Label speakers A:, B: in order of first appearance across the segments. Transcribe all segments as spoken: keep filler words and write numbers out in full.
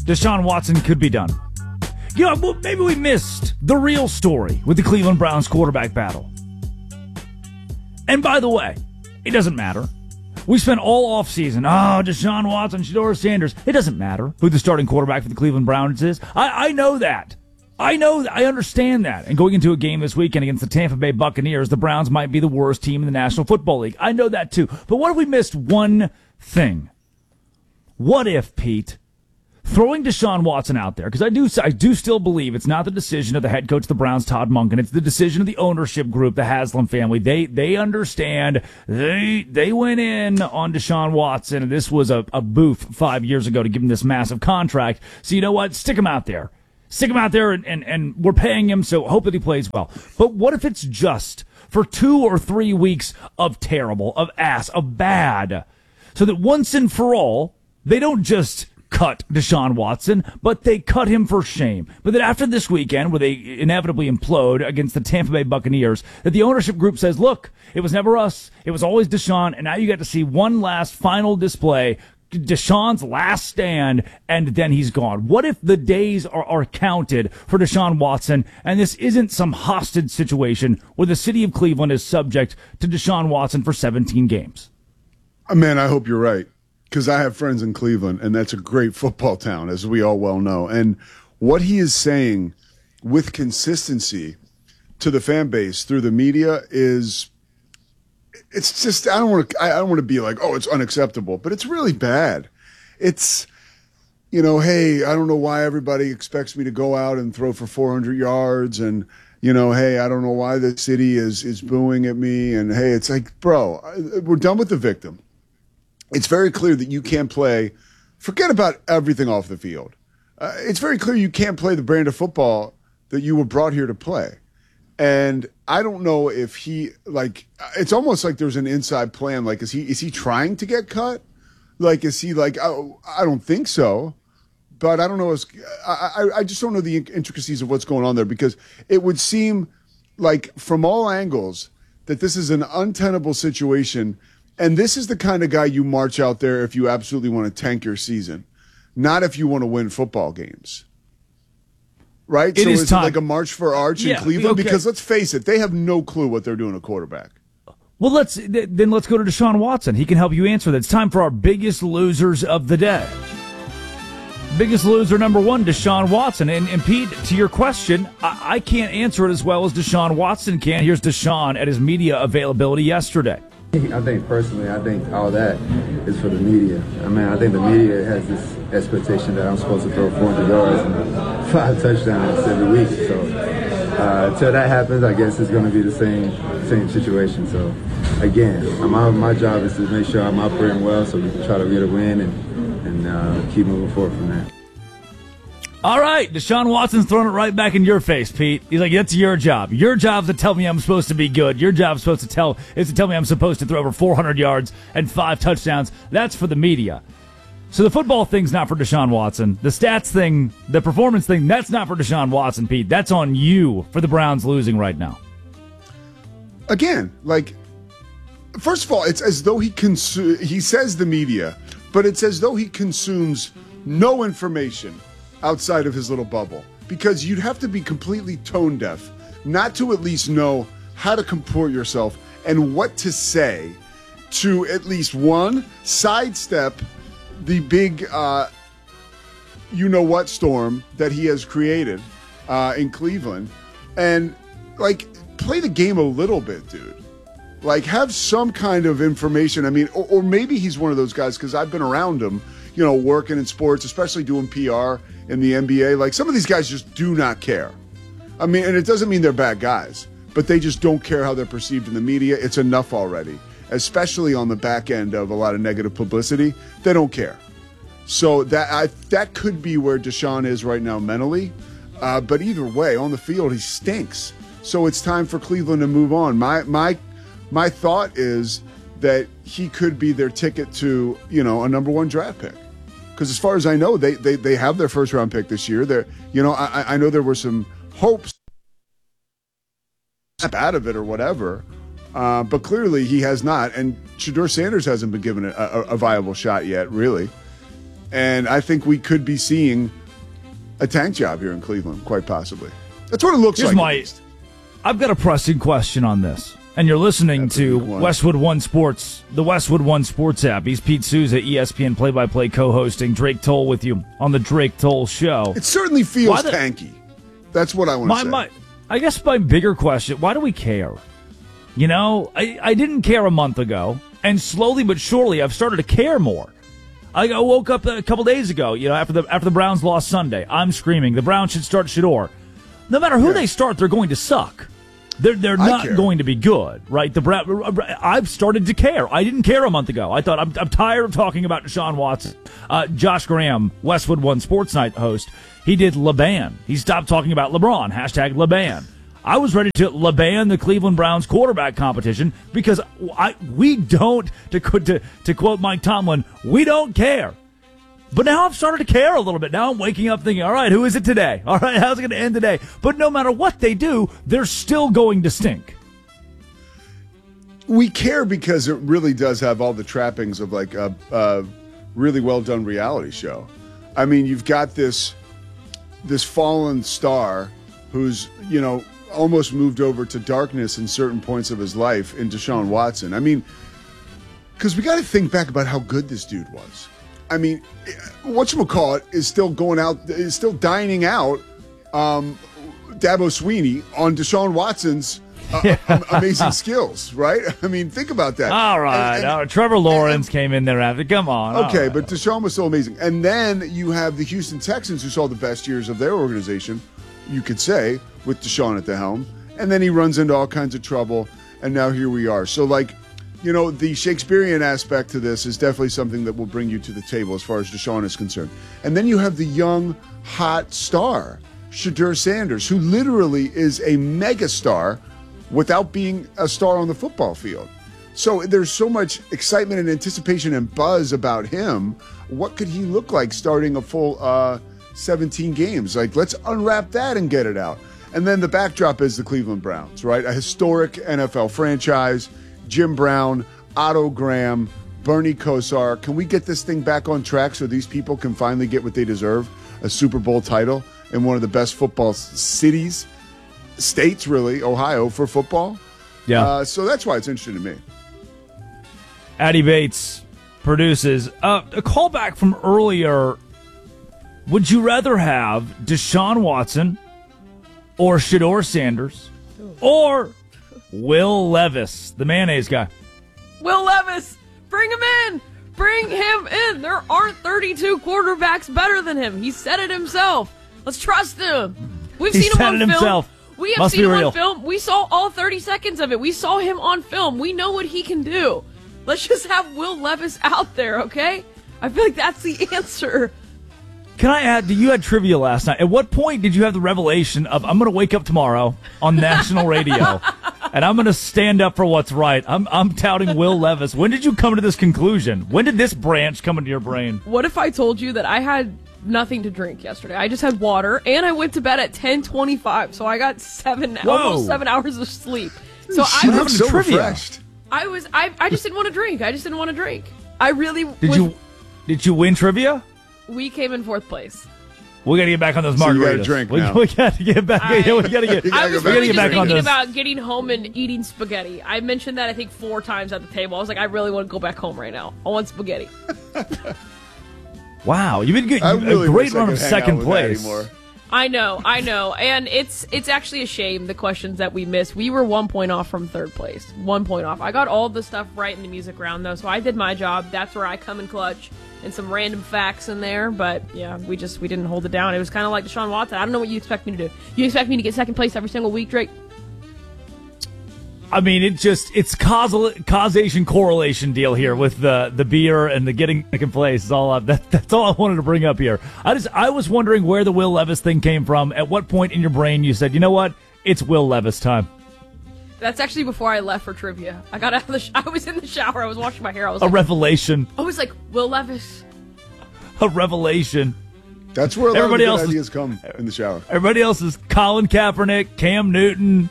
A: Deshaun Watson could be done. You know, well, maybe we missed the real story with the Cleveland Browns quarterback battle. And by the way, it doesn't matter. We spent all offseason, oh, Deshaun Watson, Shedeur Sanders. It doesn't matter who the starting quarterback for the Cleveland Browns is. I, I know that. I know that. I understand that. And going into a game this weekend against the Tampa Bay Buccaneers, the Browns might be the worst team in the National Football League. I know that too. But what if we missed one thing? What if, Pete, throwing Deshaun Watson out there, because I do I do still believe it's not the decision of the head coach of the Browns, Todd Monken. It's the decision of the ownership group, the Haslam family. They they understand. They they went in on Deshaun Watson, and this was a, a boof five years ago to give him this massive contract. So you know what? Stick him out there. Stick him out there, and, and, and we're paying him, so hope that he plays well. But what if it's just for two or three weeks of terrible, of ass, of bad, so that once and for all, they don't just cut Deshaun Watson, but they cut him for shame. But then after this weekend, where they inevitably implode against the Tampa Bay Buccaneers, that the ownership group says, look, it was never us. It was always Deshaun, and now you get to see one last final display, Deshaun's last stand, and then he's gone. What if the days are, are counted for Deshaun Watson, and this isn't some hostage situation where the city of Cleveland is subject to Deshaun Watson for seventeen games?
B: Man, I hope you're right. Because I have friends in Cleveland, and that's a great football town, as we all well know. And what he is saying with consistency to the fan base through the media is, it's just, I don't want to, I don't want to be like, oh, it's unacceptable, but it's really bad. It's, you know, hey, I don't know why everybody expects me to go out and throw for four hundred yards, and, you know, hey, I don't know why the city is is booing at me, and hey, it's like, bro, we're done with the victim. It's very clear that you can't play, forget about everything off the field. Uh, it's very clear you can't play the brand of football that you were brought here to play. And I don't know if he, like, it's almost like there's an inside plan. Like, is he is he trying to get cut? Like, is he like, oh, I don't think so. But I don't know. I, I, I just don't know the intricacies of what's going on there, because it would seem like from all angles that this is an untenable situation. And this is the kind of guy you march out there if you absolutely want to tank your season, not if you want to win football games. Right?
A: It
B: so
A: is,
B: is
A: time.
B: it like a march for Arch
A: yeah,
B: in Cleveland?
A: Okay.
B: Because let's face it, they have no clue what they're doing at quarterback.
A: Well, let's then let's go to Deshaun Watson. He can help you answer that. It's time for our biggest losers of the day. Biggest loser number one, Deshaun Watson. And, and Pete, to your question, I, I can't answer it as well as Deshaun Watson can. Here's Deshaun at his media availability yesterday.
C: I think personally, I think all that is for the media. I mean, I think the media has this expectation that I'm supposed to throw four hundred yards and five touchdowns every week. So uh, until that happens, I guess it's going to be the same same situation. So again, my my job is to make sure I'm operating well so we can try to get a win and and uh, keep moving forward from there.
A: All right, Deshaun Watson's throwing it right back in your face, Pete. He's like, that's your job. Your job's to tell me I'm supposed to be good. Your job's supposed to tell is to tell me I'm supposed to throw over four hundred yards and five touchdowns. That's for the media. So the football thing's not for Deshaun Watson. The stats thing, the performance thing, that's not for Deshaun Watson, Pete. That's on you for the Browns losing right now.
B: Again, like, first of all, it's as though he consu- he says the media, but it's as though he consumes no information outside of his little bubble, because you'd have to be completely tone deaf not to at least know how to comport yourself and what to say to at least, one, sidestep the big uh, you-know-what storm that he has created uh, in Cleveland, and, like, play the game a little bit, dude. Like, have some kind of information. I mean, or, or maybe he's one of those guys, because I've been around him, you know, working in sports, especially doing P R in the N B A. Like, some of these guys just do not care. I mean, and it doesn't mean they're bad guys, but they just don't care how they're perceived in the media. It's enough already, especially on the back end of a lot of negative publicity. They don't care. So that I, that could be where Deshaun is right now mentally. Uh, but either way, on the field, he stinks. So it's time for Cleveland to move on. My my my thought is that he could be their ticket to, you know, a number one draft pick. Because as far as I know, they, they they have their first round pick this year. They're, you know, I, I know there were some hopes out of it or whatever, uh, but clearly he has not. And Shedeur Sanders hasn't been given a, a, a viable shot yet, really. And I think we could be seeing a tank job here in Cleveland, quite possibly. That's what it looks
A: Here's
B: like.
A: My, I've got a pressing question on this. And you're listening
B: That's
A: to Westwood One Sports, the Westwood One Sports app. He's Pete Souza, E S P N play-by-play co-hosting. Drake Toll with you on the Drake Toll Show.
B: It certainly feels
A: the,
B: tanky. That's what I want to say.
A: My, I guess my bigger question, why do we care? You know, I, I didn't care a month ago, and slowly but surely I've started to care more. I woke up a couple days ago, you know, after the after the Browns lost Sunday. I'm screaming, the Browns should start Shedeur. No matter who yeah. they start, they're going to suck. They're they're not going to be good, right? The Brown, I've started to care. I didn't care a month ago. I thought I'm I'm tired of talking about Deshaun Watson. Uh, Josh Graham, Westwood One Sports Night host, he did LeBan. He stopped talking about LeBron. Hashtag LeBan. I was ready to LeBan the Cleveland Browns quarterback competition because I we don't to to to quote Mike Tomlin, we don't care. But now I've started to care a little bit. Now I'm waking up thinking, all right, who is it today? All right, how's it going to end today? But no matter what they do, they're still going to stink.
B: We care because it really does have all the trappings of like a, a really well done reality show. I mean, you've got this this fallen star who's, you know, almost moved over to darkness in certain points of his life in Deshaun Watson. I mean, because we got to think back about how good this dude was. I mean, whatchamacallit is still going out, is still dining out um, Dabo Sweeney on Deshaun Watson's uh, yeah. amazing skills, right? I mean, think about that.
A: All right. And, and, uh, Trevor Lawrence and, came in there after. Come on.
B: Okay,
A: right.
B: but Deshaun was so amazing. And then you have the Houston Texans who saw the best years of their organization, you could say, with Deshaun at the helm. And then he runs into all kinds of trouble, and now here we are. So, like, you know, the Shakespearean aspect to this is definitely something that will bring you to the table as far as Deshaun is concerned. And then you have the young, hot star, Shedeur Sanders, who literally is a megastar without being a star on the football field. So there's so much excitement and anticipation and buzz about him. What could he look like starting a full uh, seventeen games? Like, let's unwrap that and get it out. And then the backdrop is the Cleveland Browns, right? A historic N F L franchise. Jim Brown, Otto Graham, Bernie Kosar. Can we get this thing back on track so these people can finally get what they deserve? A Super Bowl title in one of the best football cities, states, really, Ohio, for football.
A: Yeah.
B: Uh, so that's why it's interesting to me.
A: Addie Bates produces. Uh, a callback from earlier. Would you rather have Deshaun Watson or Shedeur Sanders or Will Levis, the mayonnaise guy?
D: Will Levis, bring him in. Bring him in. There aren't thirty-two quarterbacks better than him. He said it himself. Let's trust him. We've
A: he
D: seen him
A: said
D: on
A: it
D: film.
A: Himself.
D: We have
A: Must
D: seen
A: be
D: him
A: real.
D: on film. We saw all thirty seconds of it. We saw him on film. We know what he can do. Let's just have Will Levis out there, okay? I feel like that's the answer.
A: Can I add, you had trivia last night. At what point did you have the revelation of, I'm going to wake up tomorrow on national radio, and I'm going to stand up for what's right? I'm I'm touting Will Levis. When did you come to this conclusion? When did this branch come into your brain?
D: What if I told you that I had nothing to drink yesterday? I just had water, and I went to bed at ten twenty-five, so I got seven,
A: Whoa.
D: almost seven hours of sleep. So
B: she
D: I
B: looks so
A: trivia.
B: refreshed.
D: I was, I, I just didn't want to drink. I just didn't want to drink. I really
A: Did
D: was,
A: you Did you win trivia?
D: We came in fourth place.
A: We got to get back on those
B: So
A: margaritas.
B: you gotta drink
A: we,
B: now.
A: we got to get back.
D: I-
A: yeah, we got to get.
B: You
D: I
B: gotta
D: was
B: go back.
D: really
A: We gotta
D: just
A: get back on
D: thinking
A: this.
D: about getting home and eating spaghetti. I mentioned that I think four times at the table. I was like, I really want to go back home right now. I want spaghetti.
A: Wow, you've been good.
B: I
A: A
B: really
A: great
B: wish I
A: run
B: could
A: of
B: hang out
A: second
B: with that
A: place.
B: anymore.
D: I know, I know, and it's it's actually a shame the questions that we missed. We were one point off from third place, one point off. I got all the stuff right in the music round though, so I did my job. That's where I come in clutch, and some random facts in there. But yeah, we just we didn't hold it down. It was kind of like Deshaun Watson. I don't know what you expect me to do. You expect me to get second place every single week, Drake?
A: I mean, it just, it's causal, causation correlation deal here with the, the beer and the getting second place is all up. That, that's all I wanted to bring up here. I just, I was wondering where the Will Levis thing came from. At what point in your brain you said, you know what? It's Will Levis time.
D: That's actually before I left for trivia. I got out of the sh- I was in the shower. I was washing my hair. I was
A: A
D: like,
A: revelation.
D: I was like, Will Levis.
A: A revelation.
B: That's where a lot
A: Everybody
B: of the
A: else
B: good
A: is-
B: ideas come in the shower.
A: Everybody else is Colin Kaepernick, Cam Newton.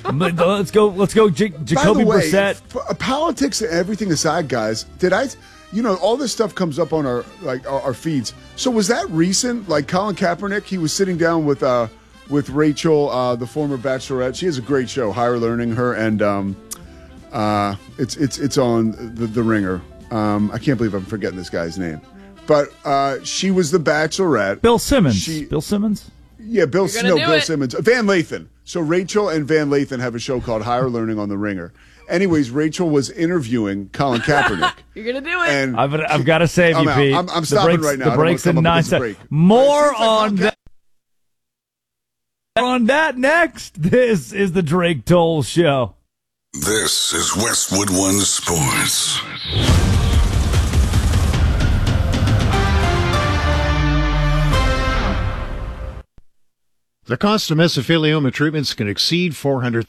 A: let's go, let's go, J-
B: By
A: Jacoby
B: the way,
A: Brissett.
B: f- uh, politics and everything aside, guys, did I? you know, all this stuff comes up on our like our, our feeds. So was that recent? Like Colin Kaepernick, he was sitting down with uh with Rachel, uh, the former Bachelorette. She has a great show, Higher Learning. Her and um, uh, it's it's it's on the the Ringer. Um, I can't believe I'm forgetting this guy's name, but uh, she was the Bachelorette.
A: Bill Simmons.
B: She,
A: Bill Simmons.
B: Yeah, Bill.
D: You're gonna
B: No,
D: do
B: Bill
D: it.
B: Simmons. Van Lathan. So Rachel and Van Lathan have a show called Higher Learning on the Ringer. Anyways, Rachel was interviewing Colin Kaepernick.
D: You're gonna do it.
B: And
A: I've, I've got to save
B: I'm
A: you,
B: out.
A: Pete.
B: I'm, I'm
A: The
B: stopping
A: breaks-
B: right now.
A: The
B: I don't wanna
A: breaks
B: come
A: in
B: up
A: nine
B: with this
A: seconds.
B: break.
A: More
B: But it seems like
A: on
B: Colin
A: that. On that next, this is the Drake Toll Show.
E: This is Westwood One Sports.
F: The cost of mesothelioma treatments can exceed four hundred